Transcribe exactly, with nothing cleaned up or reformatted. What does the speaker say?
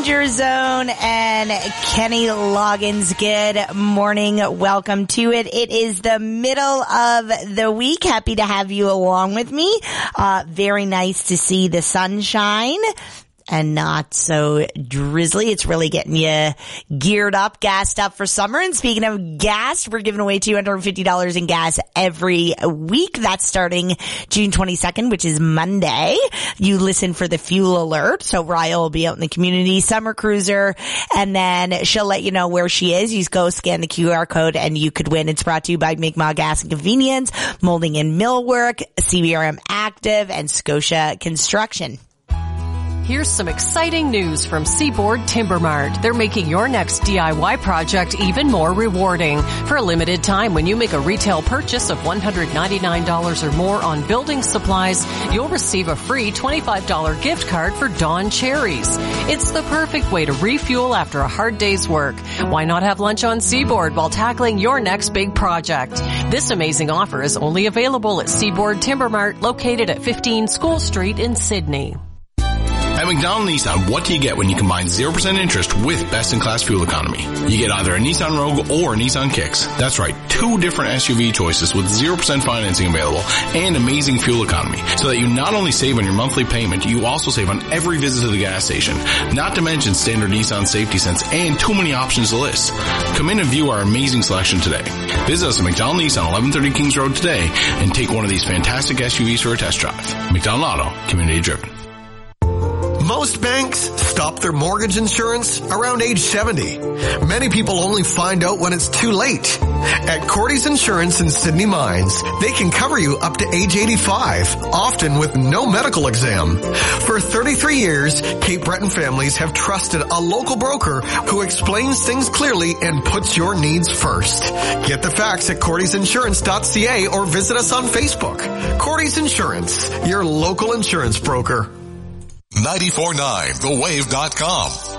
Danger Zone and Kenny Loggins. Good morning. Welcome to it. It is the middle of the week. Happy to have you along with me. Uh, very nice to see the sunshine and not so drizzly. It's really getting you geared up, gassed up for summer. And speaking of gas, we're giving away two hundred fifty dollars in gas every week. That's starting June twenty-second, which is Monday. You listen for the fuel alert. So Raya will be out in the community, summer cruiser, and then she'll let you know where she is. You go scan the Q R code and you could win. It's brought to you by Mi'kmaq Gas and Convenience, Molding and Millwork, C B R M Active, and Scotia Construction. Here's some exciting news from Seaboard Timber Mart. They're making your next D I Y project even more rewarding. For a limited time, when you make a retail purchase of one hundred ninety-nine dollars or more on building supplies, you'll receive a free twenty-five dollars gift card for Dawn Cherries. It's the perfect way to refuel after a hard day's work. Why not have lunch on Seaboard while tackling your next big project? This amazing offer is only available at Seaboard Timber Mart, located at fifteen School Street in Sydney. At McDonald Nissan, what do you get when you combine zero percent interest with best-in-class fuel economy? You get either a Nissan Rogue or a Nissan Kicks. That's right, two different S U V choices with zero percent financing available and amazing fuel economy, so that you not only save on your monthly payment, you also save on every visit to the gas station. Not to mention standard Nissan safety sense and too many options to list. Come in and view our amazing selection today. Visit us at McDonald Nissan, eleven thirty Kings Road today, and take one of these fantastic S U Vs for a test drive. McDonald Auto, community driven. Most banks stop their mortgage insurance around age seventy. Many people only find out when it's too late. At Cordy's Insurance in Sydney Mines, they can cover you up to age eighty-five, often with no medical exam. For thirty-three years, Cape Breton families have trusted a local broker who explains things clearly and puts your needs first. Get the facts at cordys insurance dot c a or visit us on Facebook. Cordy's Insurance, your local insurance broker. ninety-four point nine the wave dot com.